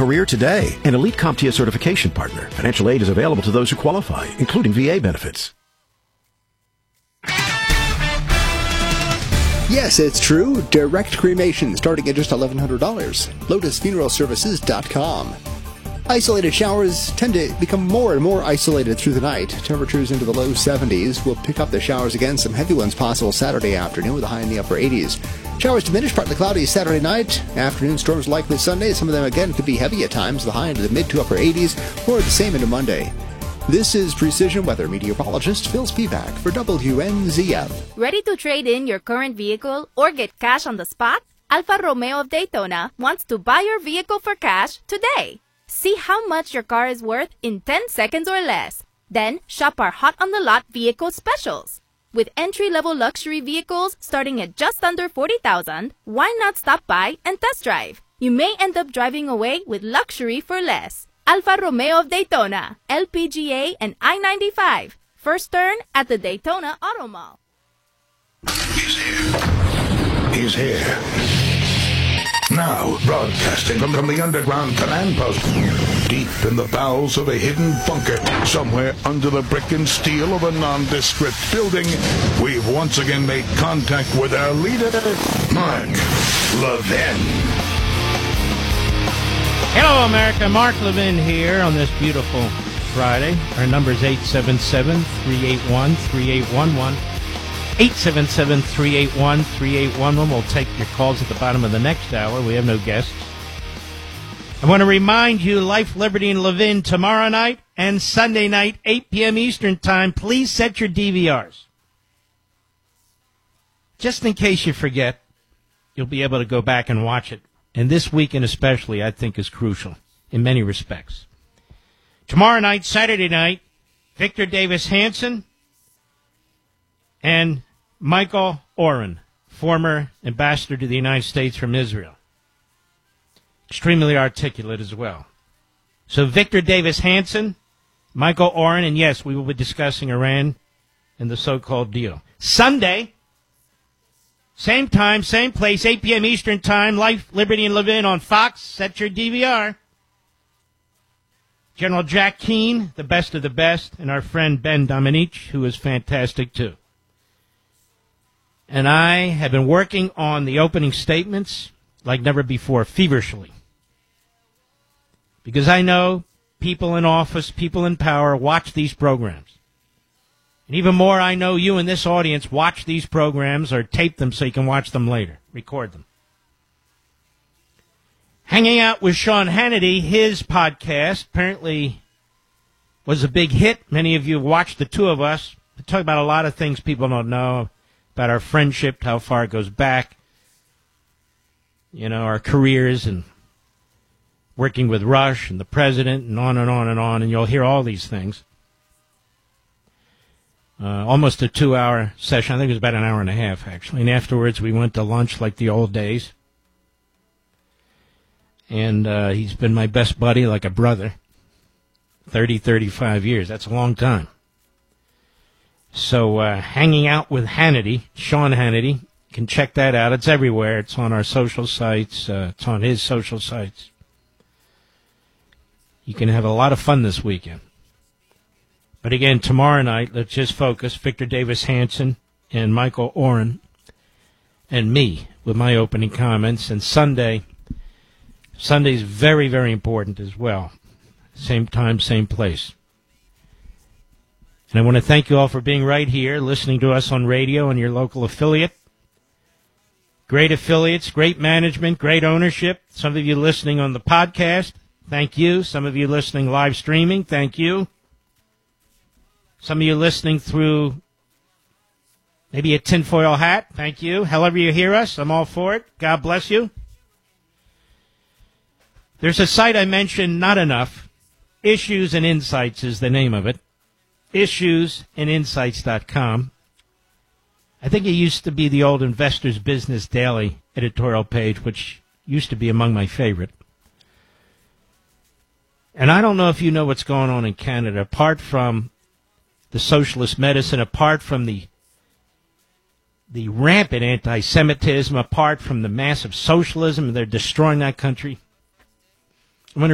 career today. An elite CompTIA certification partner. Financial aid is available to those who qualify, including VA benefits. Yes, it's true. Direct cremation starting at just $1,100. LotusFuneralServices.com. Isolated showers tend to become more and more isolated through the night. Temperatures into the low 70s. We'll pick up the showers again. Some heavy ones possible Saturday afternoon with a high in the upper 80s. Showers diminish, partly cloudy Saturday night. Afternoon storms likely Sunday. Some of them, again, could be heavy at times. The high into the mid to upper 80s, or the same into Monday. This is Precision Weather meteorologist Phil Spivak for WNZF. Ready to trade in your current vehicle or get cash on the spot? Alfa Romeo of Daytona wants to buy your vehicle for cash today. See how much your car is worth in 10 seconds or less. Then shop our Hot on the Lot vehicle specials. With entry-level luxury vehicles starting at just under $40,000, why not stop by and test drive? You may end up driving away with luxury for less. Alfa Romeo of Daytona, LPGA and I-95. First turn at the Daytona Auto Mall. He's here. He's here. Now, broadcasting from the underground command post, deep in the bowels of a hidden bunker, somewhere under the brick and steel of a nondescript building, we've once again made contact with our leader, Mark Levin. Hello, America. Mark Levin here on this beautiful Friday. Our number is 877-381-3811. 877-381-3811. We'll take your calls at the bottom of the next hour. We have no guests. I want to remind you, Life, Liberty, and Levin tomorrow night and Sunday night, 8 p.m. Eastern Time. Please set your DVRs. Just in case you forget, you'll be able to go back and watch it. And this weekend especially, I think, is crucial in many respects. Tomorrow night, Saturday night, Victor Davis Hanson and Michael Oren, former ambassador to the United States from Israel. Extremely articulate as well. So Victor Davis Hanson, Michael Oren, and yes, we will be discussing Iran and the so-called deal. Sunday, same time, same place, 8 p.m. Eastern Time, Life, Liberty, and Levin on Fox. Set your DVR. General Jack Keane, the best of the best, and our friend Ben Dominique, who is fantastic too. And I have been working on the opening statements like never before, feverishly. Because I know people in office, people in power watch these programs. And even more, I know you in this audience watch these programs or tape them so you can watch them later, record them. Hanging Out with Sean Hannity, his podcast, apparently was a big hit. Many of you watched the two of us. We talk about a lot of things people don't know, about our friendship, how far it goes back, you know, our careers and working with Rush and the president and on and on and on, and you'll hear all these things. Almost a 2-hour session. I think it was about an hour and a half, actually. And afterwards, we went to lunch like the old days. And he's been my best buddy, like a brother. 35 years. That's a long time. So Hanging Out with Hannity, Sean Hannity, you can check that out. It's everywhere. It's on our social sites. It's on his social sites. You can have a lot of fun this weekend. But again, tomorrow night, let's just focus. Victor Davis Hanson and Michael Oren and me with my opening comments. And Sunday's very, very important as well. Same time, same place. And I want to thank you all for being right here, listening to us on radio and your local affiliate. Great affiliates, great management, great ownership. Some of you listening on the podcast, thank you. Some of you listening live streaming, thank you. Some of you listening through maybe a tinfoil hat, thank you. However you hear us, I'm all for it. God bless you. There's a site I mentioned not enough. Issues and Insights is the name of it. Issuesandinsights.com. I think it used to be the old Investors Business Daily editorial page, which used to be among my favorite. And I don't know if you know what's going on in Canada, apart from the socialist medicine, apart from the rampant anti-Semitism, apart from the massive socialism, they're destroying that country.